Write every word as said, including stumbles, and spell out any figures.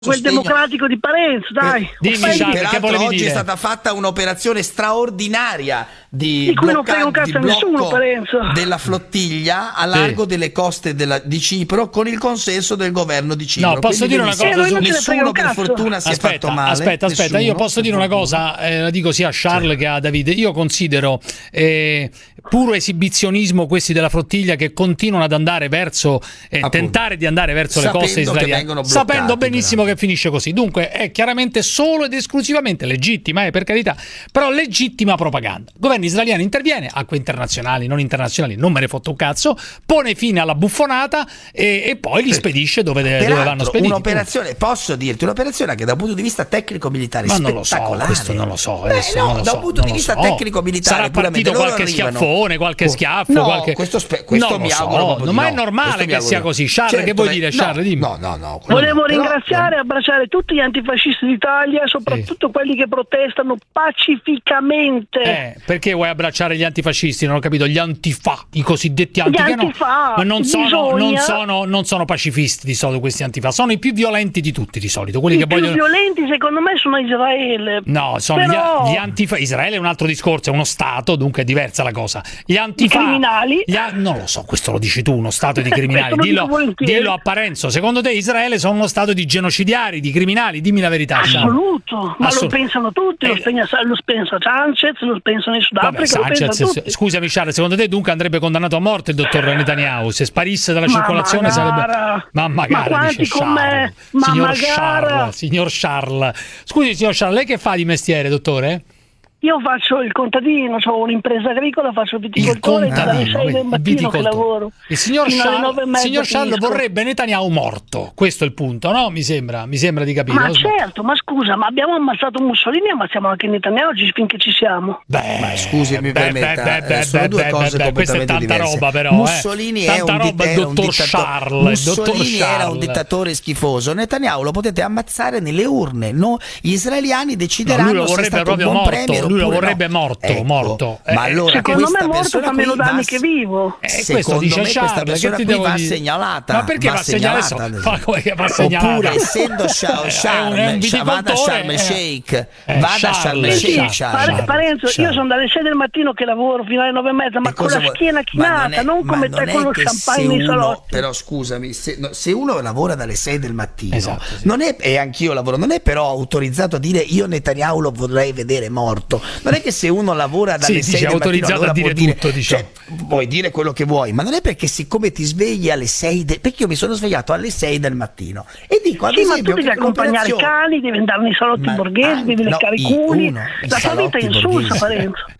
quel democratico di Parenzo, dai. Dimmi, Charles, peraltro oggi dire? è stata fatta un'operazione straordinaria di, di cui non blocca- frega un cazzo a nessuno, Parenzo, della flottiglia a largo sì. delle coste della, di Cipro, con il consenso del governo di Cipro. No, posso Quindi dire una cosa su... nessuno per fortuna si aspetta, è fatto male. Aspetta, aspetta, nessuno, io posso dire una cosa, eh, la dico sia a Charles sì. che a Davide. Io considero eh, puro esibizionismo questi della flottiglia che continuano ad andare verso eh, tentare di andare verso sapendo le coste israeliane, sapendo benissimo però. che finisce così. Dunque è chiaramente solo ed esclusivamente legittima, eh, per carità, però legittima propaganda. Il governo israeliano interviene, acque internazionali, non internazionali, non me ne fotte un cazzo, pone fine alla buffonata e, e poi li spedisce dove, de- dove vanno spediti. Un'operazione, posso dirti, un'operazione che da un punto di vista tecnico-militare ma non lo so, questo non lo so, adesso, Beh, no, non lo da so, un punto di vista so. tecnico-militare sarà partito qualche arrivano. schiaffone, qualche schiaffo, no, qualche... questo, spe- questo non mi so, auguro no, ma è no. normale che sia così. Charles, certo, che vuoi dire, Charles? No, dimmi. no, no, no, volevo no, ringraziare e però, abbracciare tutti gli antifascisti d'Italia, soprattutto sì. quelli che protestano pacificamente. Eh, perché vuoi abbracciare gli antifascisti? Non ho capito, gli antifa, i cosiddetti antifa, gli antifa no, non sono, bisogna... non sono non sono pacifisti di solito questi antifa, sono i più violenti di tutti di solito, quelli I che più vogliono... violenti secondo me sono Israele. No, sono però... gli, gli antifa. Israele è un altro discorso, è uno stato, dunque è diversa la cosa. Gli antifa, I criminali? Gli a... non lo so, questo lo dici tu, uno stato di criminali. dillo, dillo a Parenzo, secondo te Israele sono uno stato di genocidiari, di criminali? Dimmi la verità. Assoluto, ma Assolut- lo pensano tutti, lo, spegna, lo pensa Sanchez, lo pensano in Sudafrica. Vabbè, Sanchez, lo pensano scusami Charles, secondo te dunque andrebbe condannato a morte il dottor Netanyahu? Se sparisse dalla ma circolazione magara, sarebbe... Ma magari, ma dice con me, ma signor magara. Charles, signor Charles. Scusi signor Charles, lei che fa di mestiere, dottore? Io faccio il contadino, ho un'impresa agricola, faccio il viticoltore, dalle sei del mattino che lavoro. Il signor Charles, signor Charles vorrebbe Netanyahu morto, questo è il punto, no? Mi sembra, mi sembra di capire. Ma no? certo, ma scusa, ma abbiamo ammazzato Mussolini e ammazziamo anche Netanyahu oggi finché ci siamo. Beh, ma scusi, mi beh, permetta, beh, beh, sono beh, due beh, cose beh, questa è tanta diverse. roba però. Mussolini eh. è tanta un, roba di- il era un dottor dittato- Charles. Mussolini dottor era Charles. un dittatore schifoso. Netanyahu lo potete ammazzare nelle urne. No, gli israeliani decideranno no, lui lo se è vorrebbe stato un proprio buon morto. premier Lui lo oppure vorrebbe no. morto, Ecco. morto. Ma Eh, allora secondo me questa morto persona fa meno qui danni va- che vivo. Eh, Secondo questo dice me questa Charles, persona che ti qui devo va dire? segnalata. Ma perché va va segnalata? segnalata? Ma come che va segnalata? Oppure essendo Sha- Eh, Sharm, è un Sha- vada a Sharm el viticoltore, Sheikh, eh, vada a Sharm el Charles, Sheikh. Charles, Sharm. Charles. Parenzo, io Charles. sono dalle sei del mattino che lavoro fino alle nove e mezza, ma E con cosa la vuoi- schiena ma chinata, è- non ma come non te è con lo che champagne se nei uno- salotti. Però scusami, se, no, se uno lavora dalle sei del mattino, Esatto, sì. non è, e anch'io lavoro, non è però autorizzato a dire io Netanyahu lo vorrei vedere morto. Non è che se uno lavora dalle Sì, sei dice, del mattino autorizzato allora a dire può dire, tutto, diciamo. cioè, puoi dire quello che vuoi, ma non è perché siccome ti svegli alle sei del, perché io mi sono svegliato alle sei del mattino e dico ad Sì, ma esempio tu devi che accompagnare i l'operazione- cani, devi andare nei salotti Ma- borghesi, ah, devi no, leccare i i- culi. uno, i La tua vita è salotti insulsa, borghesi. Parenzo.